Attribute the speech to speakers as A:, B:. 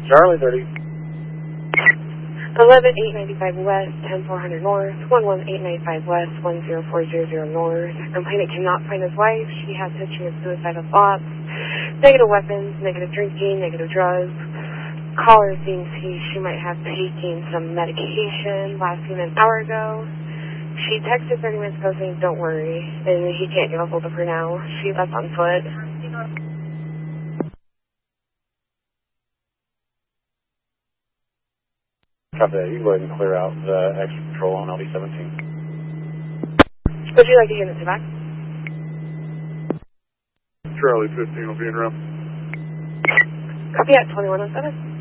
A: Charlie 30.
B: 11895 West, 10400 North, 11895 West, 10400 North. Complainant cannot find his wife. She has history of suicidal thoughts, negative weapons, negative drinking, negative drugs. Caller thinks she might have taken some medication last seen an hour ago. She texted 30 minutes ago saying, don't worry, and he can't get a hold of her now. She left on foot.
A: Copy that. You can go ahead and clear out the extra patrol on LD-17.
B: Would you like to hear this back?
A: Charlie 15 will be in room.
B: Copy at 2107.